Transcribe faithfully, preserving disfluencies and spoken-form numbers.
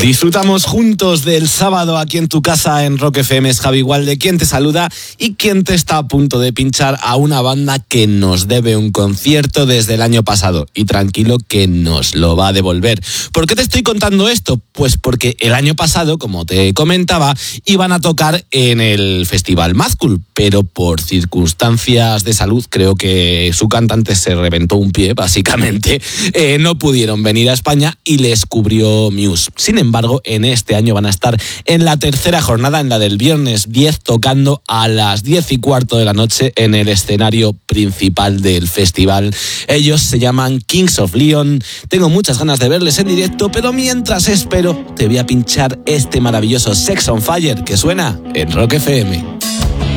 Disfrutamos juntos del sábado aquí en tu casa en Rock F M. Es Javi Gualde quien te saluda y quien te está a punto de pinchar a una banda que nos debe un concierto desde el año pasado. Y tranquilo que nos lo va a devolver. ¿Por qué te estoy contando esto? Pues porque el año pasado, como te comentaba, iban a tocar en el Festival Mad Cool, pero por circunstancias de salud, creo que su cantante se reventó un pie, básicamente, eh, no pudieron venir a España y les cubrió Muse. Sin embargo, en este año van a estar en la tercera jornada, en la del viernes diez, tocando a las diez y cuarto de la noche en el escenario principal del festival. Ellos se llaman Kings of Leon. Tengo muchas ganas de verles en directo, pero mientras espero, te voy a pinchar este maravilloso Sex on Fire que suena en Rock F M.